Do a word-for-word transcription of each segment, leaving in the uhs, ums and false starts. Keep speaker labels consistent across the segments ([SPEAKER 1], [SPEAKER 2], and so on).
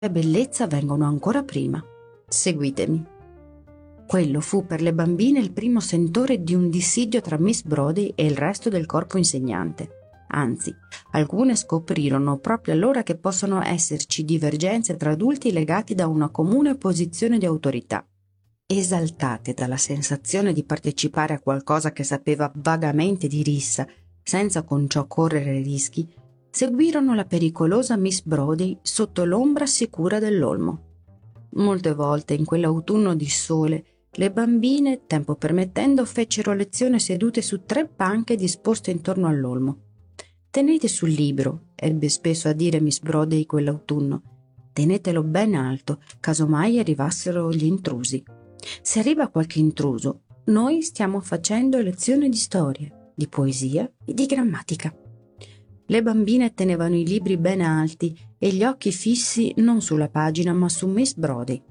[SPEAKER 1] e bellezza vengono ancora prima. Seguitemi. Quello fu per le bambine il primo sentore di un dissidio tra Miss Brodie e il resto del corpo insegnante. Anzi, alcune scoprirono proprio allora che possono esserci divergenze tra adulti legati da una comune posizione di autorità. Esaltate dalla sensazione di partecipare a qualcosa che sapeva vagamente di rissa, senza con ciò correre rischi, seguirono la pericolosa Miss Brodie sotto l'ombra sicura dell'olmo. Molte volte in quell'autunno di sole le bambine, tempo permettendo, fecero lezione sedute su tre panche disposte intorno all'olmo. «Tenete sul libro», ebbe spesso a dire Miss Brodie quell'autunno. «Tenetelo ben alto, casomai arrivassero gli intrusi. Se arriva qualche intruso, noi stiamo facendo lezione di storia, di poesia e di grammatica». Le bambine tenevano i libri ben alti e gli occhi fissi non sulla pagina ma su Miss Brodie.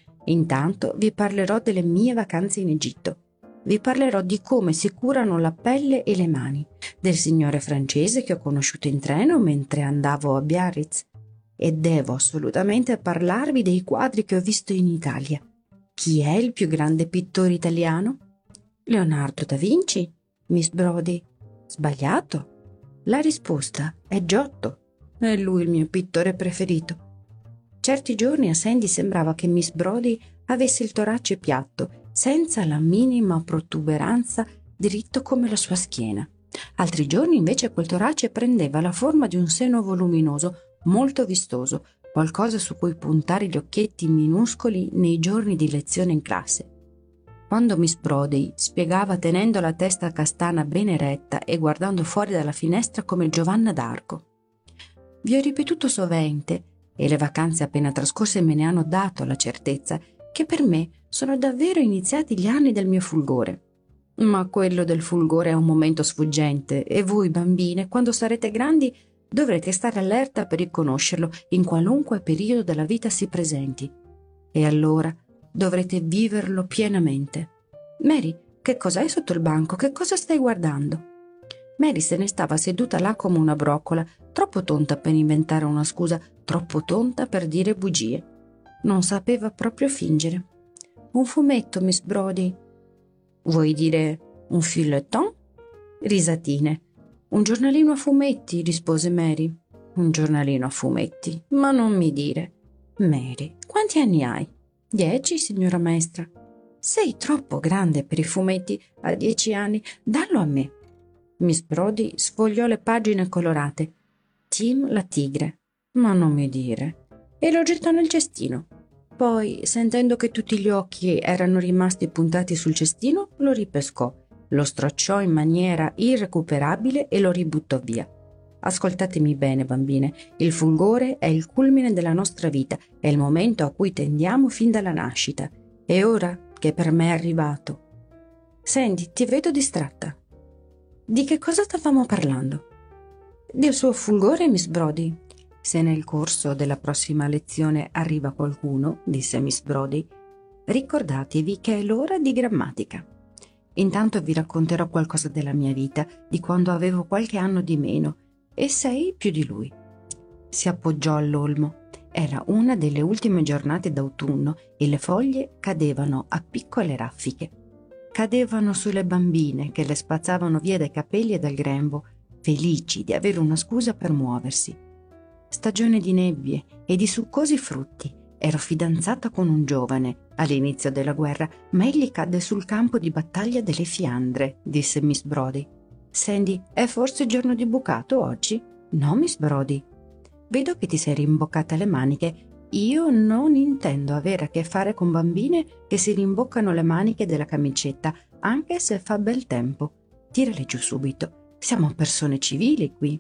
[SPEAKER 1] Intanto vi parlerò delle mie vacanze in Egitto. Vi parlerò di come si curano la pelle e le mani, del signore francese che ho conosciuto in treno mentre andavo a Biarritz. E devo assolutamente parlarvi dei quadri che ho visto in Italia. Chi è il più grande pittore italiano? Leonardo da Vinci? Miss Brodie. Sbagliato. La risposta è Giotto. È lui il mio pittore preferito. Certi giorni a Sandy sembrava che Miss Brodie avesse il torace piatto, senza la minima protuberanza, dritto come la sua schiena. Altri giorni invece quel torace prendeva la forma di un seno voluminoso, molto vistoso, qualcosa su cui puntare gli occhietti minuscoli nei giorni di lezione in classe. Quando Miss Brodie spiegava tenendo la testa castana ben eretta e guardando fuori dalla finestra come Giovanna d'Arco. Vi ho ripetuto sovente, e le vacanze appena trascorse me ne hanno dato la certezza, che per me sono davvero iniziati gli anni del mio fulgore. Ma quello del fulgore è un momento sfuggente e voi, bambine, quando sarete grandi, dovrete stare allerta per riconoscerlo in qualunque periodo della vita si presenti. E allora dovrete viverlo pienamente. Mary, che cos'hai sotto il banco? Che cosa stai guardando? Mary se ne stava seduta là come una broccola, troppo tonta per inventare una scusa, troppo tonta per dire bugie. Non sapeva proprio fingere. Un fumetto, Miss Brodie. Vuoi dire un feuilleton? Risatine. Un giornalino a fumetti, rispose Mary. Un giornalino a fumetti, ma non mi dire. Mary, quanti anni hai? Dieci, signora maestra. Sei troppo grande per i fumetti a dieci anni, dallo a me. Miss Brodie sfogliò le pagine colorate. Tim la tigre. Ma non mi dire. E lo gettò nel cestino. Poi, sentendo che tutti gli occhi erano rimasti puntati sul cestino, lo ripescò, lo stracciò in maniera irrecuperabile e lo ributtò via. Ascoltatemi bene, bambine, il fulgore è il culmine della nostra vita, è il momento a cui tendiamo fin dalla nascita. E ora che per me è arrivato. Sandy, ti vedo distratta. Di che cosa stavamo parlando? Del suo fulgore, Miss Brodie. Se nel corso della prossima lezione arriva qualcuno, disse Miss Brodie, ricordatevi che è l'ora di grammatica. Intanto vi racconterò qualcosa della mia vita, di quando avevo qualche anno di meno, e sei più di lui. Si appoggiò all'olmo. Era una delle ultime giornate d'autunno e le foglie cadevano a piccole raffiche. Cadevano sulle bambine che le spazzavano via dai capelli e dal grembo, felici di avere una scusa per muoversi. Stagione di nebbie e di succosi frutti. Ero fidanzata con un giovane all'inizio della guerra, ma egli cadde sul campo di battaglia delle Fiandre, disse Miss Brodie. Sandy, è forse giorno di bucato oggi? No, Miss Brodie. Vedo che ti sei rimboccata le maniche. Io non intendo avere a che fare con bambine che si rimboccano le maniche della camicetta, anche se fa bel tempo. Tirale giù subito. Siamo persone civili qui.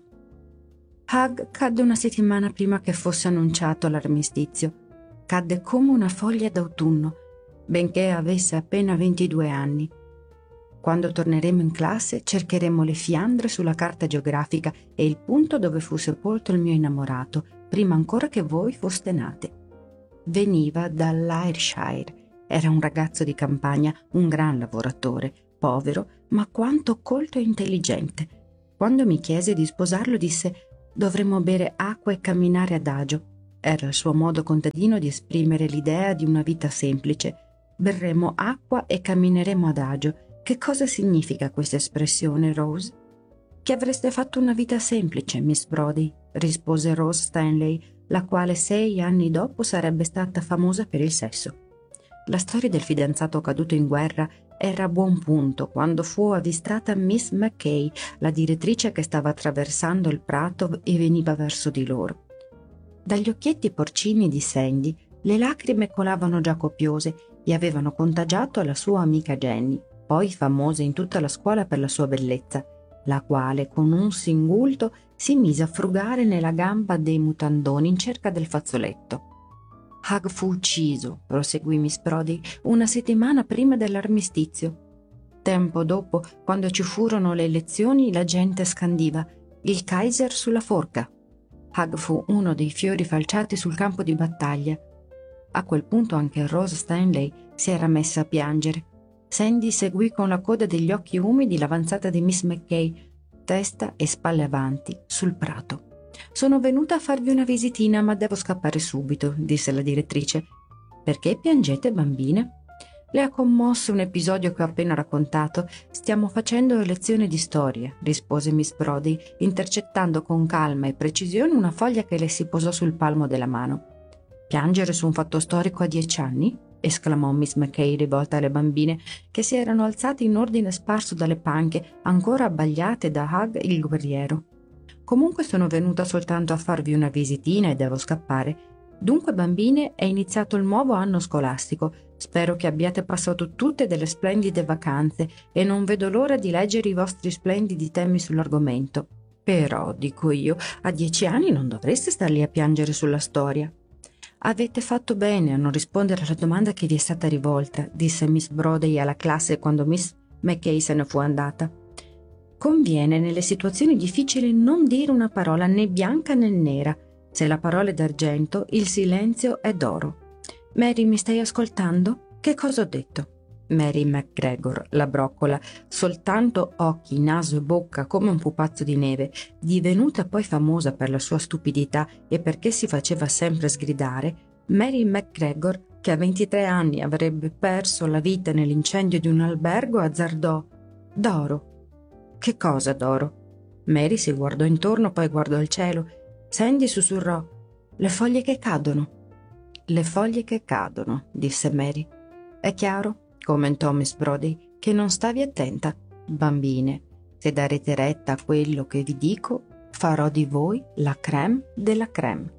[SPEAKER 1] Hug cadde una settimana prima che fosse annunciato l'armistizio. Cadde come una foglia d'autunno, benché avesse appena ventidue anni. Quando torneremo in classe cercheremo le Fiandre sulla carta geografica e il punto dove fu sepolto il mio innamorato, prima ancora che voi foste nate. Veniva dall'Ayrshire. Era un ragazzo di campagna, un gran lavoratore, povero, ma quanto colto e intelligente. Quando mi chiese di sposarlo disse: dovremmo bere acqua e camminare adagio. era il suo modo contadino di esprimere l'idea di una vita semplice. Berremo acqua e cammineremo adagio. Che cosa significa questa espressione, Rose? Che avreste fatto una vita semplice, Miss Brodie, rispose Rose Stanley, la quale sei anni dopo sarebbe stata famosa per il sesso. La storia del fidanzato caduto in guerra era a buon punto quando fu avvistata Miss Mackay, la direttrice che stava attraversando il prato e veniva verso di loro. Dagli occhietti porcini di Sandy le lacrime colavano già copiose e avevano contagiato la sua amica Jenny, poi famosa in tutta la scuola per la sua bellezza, la quale con un singulto si mise a frugare nella gamba dei mutandoni in cerca del fazzoletto. Hug fu ucciso, proseguì Miss Brodie, una settimana prima dell'armistizio. Tempo dopo, quando ci furono le elezioni, la gente scandiva «Il Kaiser sulla forca». Hug fu uno dei fiori falciati sul campo di battaglia. A quel punto anche Rose Stanley si era messa a piangere. Sandy seguì con la coda degli occhi umidi l'avanzata di Miss Mackay, testa e spalle avanti, sul prato. «Sono venuta a farvi una visitina, ma devo scappare subito», disse la direttrice. «Perché piangete, bambine?» «Le ha commosso un episodio che ho appena raccontato. Stiamo facendo lezione di storia», rispose Miss Brodie, intercettando con calma e precisione una foglia che le si posò sul palmo della mano. «Piangere su un fatto storico a dieci anni?» esclamò Miss Mackay rivolta alle bambine, che si erano alzate in ordine sparso dalle panche, ancora abbagliate da Hug il guerriero. «Comunque sono venuta soltanto a farvi una visitina e devo scappare. Dunque, bambine, è iniziato il nuovo anno scolastico. Spero che abbiate passato tutte delle splendide vacanze e non vedo l'ora di leggere i vostri splendidi temi sull'argomento. Però, dico io, a dieci anni non dovreste star lì a piangere sulla storia». «Avete fatto bene a non rispondere alla domanda che vi è stata rivolta», disse Miss Brodie alla classe quando Miss Mackay se ne fu andata. «Conviene nelle situazioni difficili non dire una parola né bianca né nera. Se la parola è d'argento, il silenzio è d'oro. Mary, mi stai ascoltando? Che cosa ho detto?» Mary McGregor, la broccola, soltanto occhi, naso e bocca come un pupazzo di neve, divenuta poi famosa per la sua stupidità e perché si faceva sempre sgridare, Mary McGregor, che a ventitré anni avrebbe perso la vita nell'incendio di un albergo, azzardò: «D'oro». «Che cosa d'oro?» Mary si guardò intorno, poi guardò il cielo. Sandy sussurrò: «Le foglie che cadono». «Le foglie che cadono», disse Mary. «È chiaro», commentò Miss Brodie, «che non stavi attenta. Bambine, se darete retta a quello che vi dico, farò di voi la crème della crème».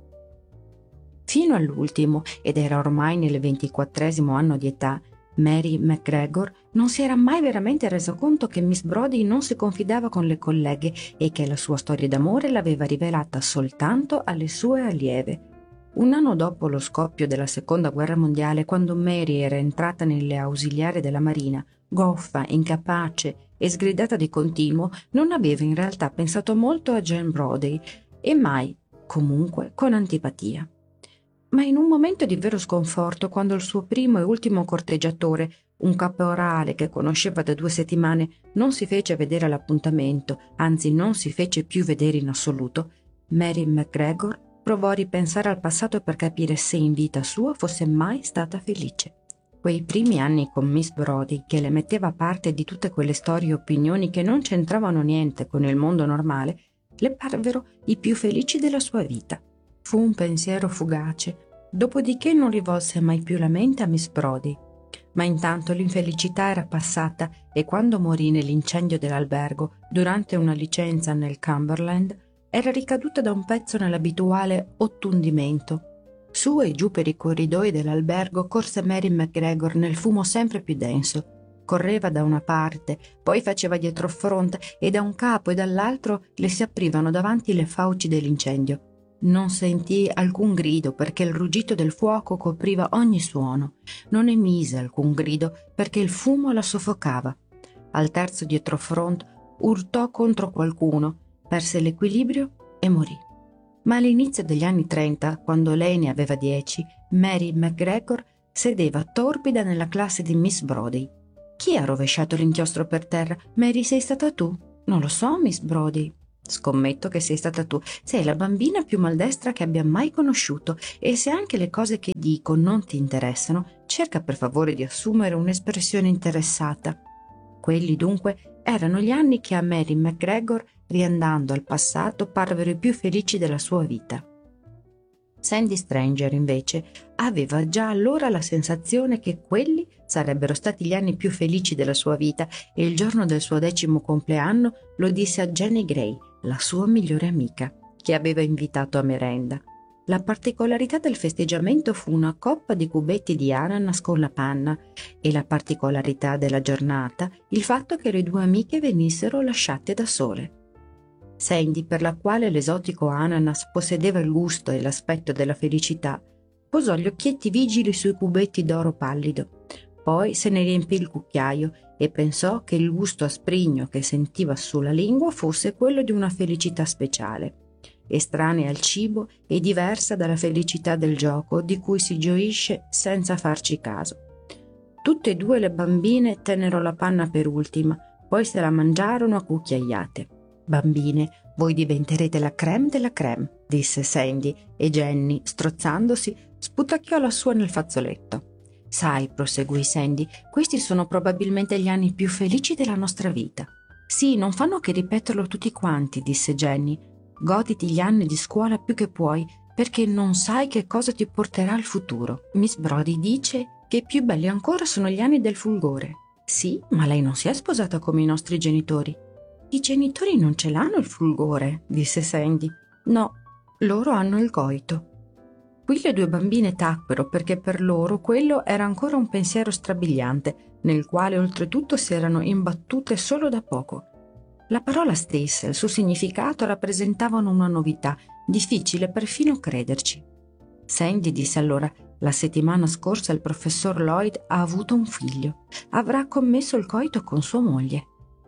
[SPEAKER 1] Fino all'ultimo, ed era ormai nel ventiquattresimo anno di età, Mary McGregor non si era mai veramente resa conto che Miss Brodie non si confidava con le colleghe e che la sua storia d'amore l'aveva rivelata soltanto alle sue allieve. Un anno dopo lo scoppio della Seconda Guerra Mondiale, quando Mary era entrata nelle ausiliari della Marina, goffa, incapace e sgridata di continuo, non aveva in realtà pensato molto a Jane Brodie e mai, comunque, con antipatia. Ma in un momento di vero sconforto, quando il suo primo e ultimo corteggiatore, un caporale che conosceva da due settimane, non si fece vedere all'appuntamento, anzi non si fece più vedere in assoluto, Mary McGregor provò a ripensare al passato per capire se in vita sua fosse mai stata felice. Quei primi anni con Miss Brodie, che le metteva a parte di tutte quelle storie e opinioni che non c'entravano niente con il mondo normale, le parvero i più felici della sua vita. Fu un pensiero fugace, dopodiché non rivolse mai più la mente a Miss Brodie. Ma intanto l'infelicità era passata e quando morì nell'incendio dell'albergo, durante una licenza nel Cumberland, era ricaduta da un pezzo nell'abituale ottundimento. Su e giù per i corridoi dell'albergo corse Mary McGregor nel fumo sempre più denso. Correva da una parte, poi faceva dietro fronte e da un capo e dall'altro le si aprivano davanti le fauci dell'incendio. Non sentì alcun grido perché il ruggito del fuoco copriva ogni suono. Non emise alcun grido perché il fumo la soffocava. Al terzo dietrofront urtò contro qualcuno, perse l'equilibrio e morì. Ma all'inizio degli anni trenta, quando lei ne aveva dieci, Mary McGregor sedeva torbida nella classe di Miss Brodie. «Chi ha rovesciato l'inchiostro per terra? Mary, sei stata tu?» «Non lo so, Miss Brodie». Scommetto che sei stata tu. Sei la bambina più maldestra che abbia mai conosciuto e se anche le cose che dico non ti interessano, cerca per favore di assumere un'espressione interessata. Quelli dunque erano gli anni che a Mary McGregor, riandando al passato, parvero i più felici della sua vita. Sandy Stranger, invece, aveva già allora la sensazione che quelli sarebbero stati gli anni più felici della sua vita e il giorno del suo decimo compleanno lo disse a Jenny Gray, la sua migliore amica, che aveva invitato a merenda. La particolarità del festeggiamento fu una coppa di cubetti di ananas con la panna e la particolarità della giornata il fatto che le due amiche venissero lasciate da sole. Sandy, per la quale l'esotico ananas possedeva il gusto e l'aspetto della felicità, posò gli occhietti vigili sui cubetti d'oro pallido. Poi se ne riempì il cucchiaio e pensò che il gusto asprigno che sentiva sulla lingua fosse quello di una felicità speciale, estranea al cibo e diversa dalla felicità del gioco di cui si gioisce senza farci caso. Tutte e due le bambine tennero la panna per ultima, poi se la mangiarono a cucchiaiate. «Bambine, voi diventerete la crème della crème», disse Sandy, e Jenny, strozzandosi, sputacchiò la sua nel fazzoletto. «Sai», proseguì Sandy, «questi sono probabilmente gli anni più felici della nostra vita». «Sì, non fanno che ripeterlo tutti quanti», disse Jenny. «Goditi gli anni di scuola più che puoi, perché non sai che cosa ti porterà il futuro. Miss Brodie dice che più belli ancora sono gli anni del fulgore». «Sì, ma lei non si è sposata come i nostri genitori». «I genitori non ce l'hanno il fulgore», disse Sandy. «No, loro hanno il coito». Qui le due bambine tacquero perché per loro quello era ancora un pensiero strabiliante, nel quale oltretutto si erano imbattute solo da poco. La parola stessa e il suo significato rappresentavano una novità, difficile perfino crederci. Sandy disse allora: «La settimana scorsa il professor Lloyd ha avuto un figlio. Avrà commesso il coito con sua moglie».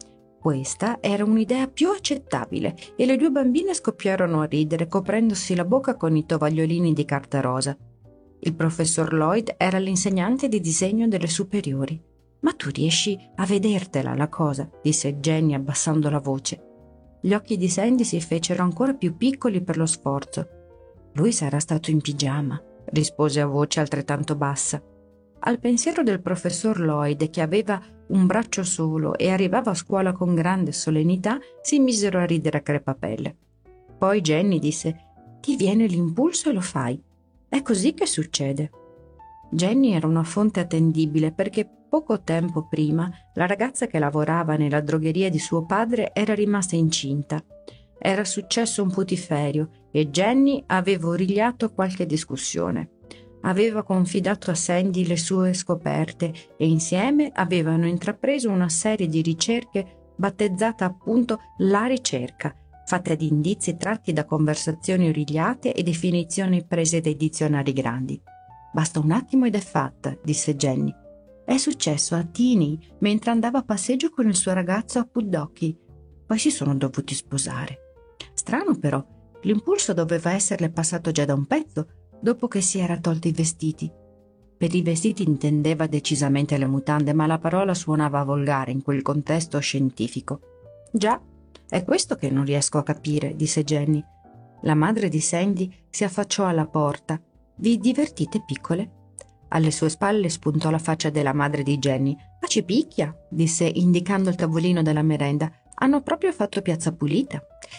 [SPEAKER 1] Questa era un'idea più accettabile e le due bambine scoppiarono a ridere, coprendosi la bocca con i tovagliolini di carta rosa. Il professor Lloyd era l'insegnante di disegno delle superiori. «Ma tu riesci a vedertela la cosa», disse Jenny abbassando la voce. Gli occhi di Sandy si fecero ancora più piccoli per lo sforzo. «Lui sarà stato in pigiama», rispose a voce altrettanto bassa. Al pensiero del professor Lloyd, che aveva un braccio solo e arrivava a scuola con grande solennità, si misero a ridere a crepapelle. Poi Jenny disse: «Ti viene l'impulso e lo fai. È così che succede». Jenny era una fonte attendibile perché poco tempo prima la ragazza che lavorava nella drogheria di suo padre era rimasta incinta. Era successo un putiferio e Jenny aveva origliato qualche discussione. Aveva confidato a Sandy le sue scoperte e insieme avevano intrapreso una serie di ricerche battezzata appunto La Ricerca, fatta di indizi tratti da conversazioni origliate e definizioni prese dai dizionari grandi. «Basta un attimo ed è fatta», disse Jenny. «È successo a Teeny mentre andava a passeggio con il suo ragazzo a Puddocky. Poi si sono dovuti sposare. Strano però, l'impulso doveva esserle passato già da un pezzo, dopo che si era tolti i vestiti». Per i vestiti intendeva decisamente le mutande, ma la parola suonava volgare in quel contesto scientifico. «Già, è questo che non riesco a capire», disse Jenny. La madre di Sandy si affacciò alla porta. «Vi divertite, piccole?» Alle sue spalle spuntò la faccia della madre di Jenny. «Ma ci picchia», disse indicando il tavolino della merenda. «Hanno proprio fatto piazza pulita».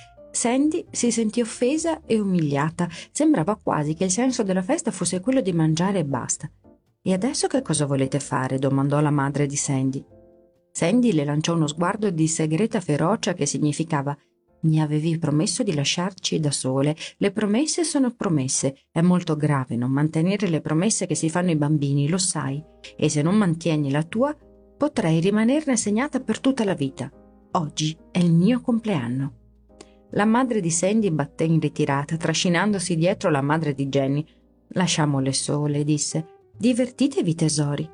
[SPEAKER 1] Sandy si sentì offesa e umiliata. Sembrava quasi che il senso della festa fosse quello di mangiare e basta. «E adesso che cosa volete fare?» domandò la madre di Sandy. Sandy le lanciò uno sguardo di segreta ferocia che significava: «Mi avevi promesso di lasciarci da sole. Le promesse sono promesse. È molto grave non mantenere le promesse che si fanno ai bambini, lo sai. E se non mantieni la tua, potrei rimanerne segnata per tutta la vita. Oggi è il mio compleanno». La madre di Sandy batté in ritirata, trascinandosi dietro la madre di Jenny. «Lasciamole sole», disse. «Divertitevi, tesori».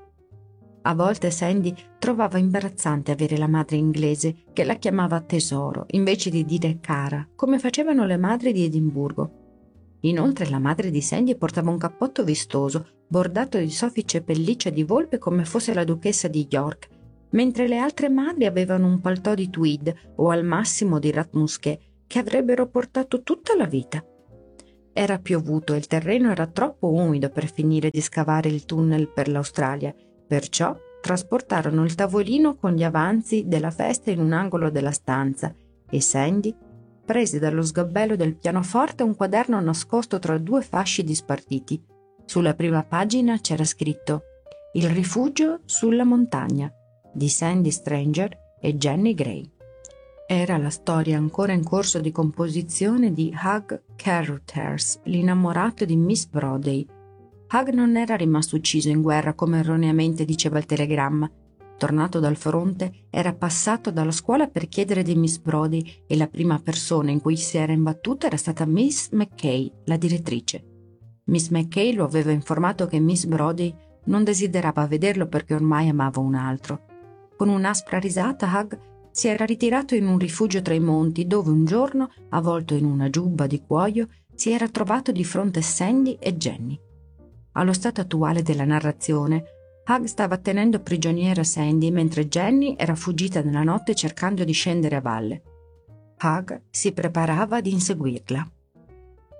[SPEAKER 1] A volte Sandy trovava imbarazzante avere la madre inglese che la chiamava tesoro invece di dire cara, come facevano le madri di Edimburgo. Inoltre la madre di Sandy portava un cappotto vistoso, bordato di soffice pelliccia di volpe come fosse la duchessa di York, mentre le altre madri avevano un paltò di tweed o al massimo di rat musqué, che avrebbero portato tutta la vita. Era piovuto e il terreno era troppo umido per finire di scavare il tunnel per l'Australia, perciò trasportarono il tavolino con gli avanzi della festa in un angolo della stanza e Sandy prese dallo sgabello del pianoforte un quaderno nascosto tra due fasci dispartiti. Sulla prima pagina c'era scritto «Il rifugio sulla montagna» di Sandy Stranger e Jenny Gray. Era la storia ancora in corso di composizione di Hugh Carruthers, l'innamorato di Miss Brodie. Hugh non era rimasto ucciso in guerra come erroneamente diceva il telegramma. Tornato dal fronte, era passato dalla scuola per chiedere di Miss Brodie e la prima persona in cui si era imbattuta era stata Miss McKay, la direttrice. Miss McKay lo aveva informato che Miss Brodie non desiderava vederlo perché ormai amava un altro. Con un'aspra risata, Hugh si era ritirato in un rifugio tra i monti dove un giorno, avvolto in una giubba di cuoio, si era trovato di fronte a Sandy e Jenny. Allo stato attuale della narrazione, Hugh stava tenendo prigioniera Sandy mentre Jenny era fuggita nella notte cercando di scendere a valle. Hugh si preparava ad inseguirla.